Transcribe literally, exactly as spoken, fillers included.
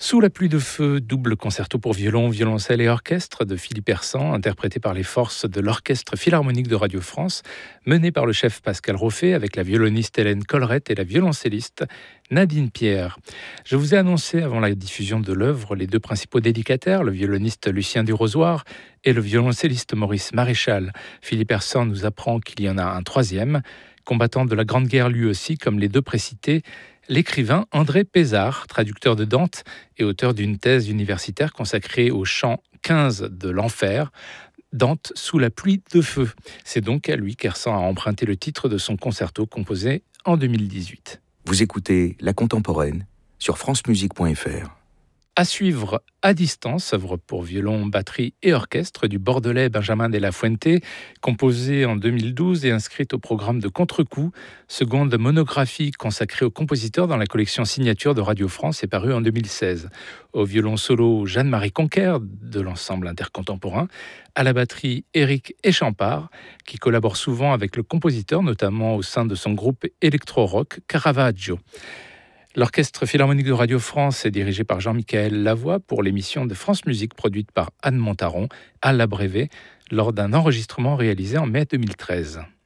Sous la pluie de feu, double concerto pour violon, violoncelle et orchestre de Philippe Hersant, interprété par les forces de l'Orchestre Philharmonique de Radio France, mené par le chef Pascal Roffet avec la violoniste Hélène Collerette et la violoncelliste Nadine Pierre. Je vous ai annoncé avant la diffusion de l'œuvre les deux principaux dédicataires, le violoniste Lucien Durozoir et le violoncelliste Maurice Maréchal. Philippe Hersant nous apprend qu'il y en a un troisième, combattant de la Grande Guerre lui aussi, comme les deux précités, l'écrivain André Pézard, traducteur de Dante et auteur d'une thèse universitaire consacrée au chant quinze de l'Enfer, Dante sous la pluie de feu. C'est donc à lui qu'Hersant a emprunté le titre de son concerto composé en deux mille dix-huit. Vous écoutez La Contemporaine sur francemusique point f r. À suivre à distance, œuvre pour violon, batterie et orchestre du Bordelais Benjamin de la Fuente, composée en deux mille douze et inscrite au programme de Contre-coup, seconde monographie consacrée au compositeur dans la collection signature de Radio France et parue en deux mille seize. Au violon solo, Jeanne-Marie Conquer de l'ensemble intercontemporain, à la batterie, Éric Échampard, qui collabore souvent avec le compositeur, notamment au sein de son groupe électro-rock Caravaggio. L'Orchestre Philharmonique de Radio France est dirigé par Jean-Michel Lavoie pour l'émission de France Musique produite par Anne Montaron à l'Abrévé lors d'un enregistrement réalisé en mai deux mille treize.